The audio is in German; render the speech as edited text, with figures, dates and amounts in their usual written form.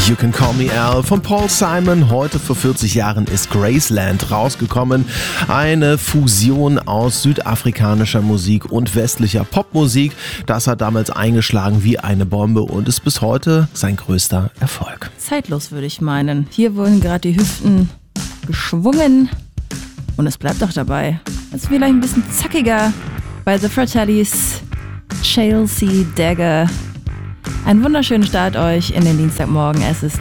You Can Call Me Al von Paul Simon. Heute vor 40 Jahren ist Graceland rausgekommen. Eine Fusion aus südafrikanischer Musik und westlicher Popmusik. Das hat damals eingeschlagen wie eine Bombe und ist bis heute sein größter Erfolg. Zeitlos, würde ich meinen. Hier wurden gerade die Hüften geschwungen und es bleibt auch dabei. Es ist vielleicht ein bisschen zackiger bei The Fratellis, Chelsea Dagger. Einen wunderschönen Start euch in den Dienstagmorgen. Es ist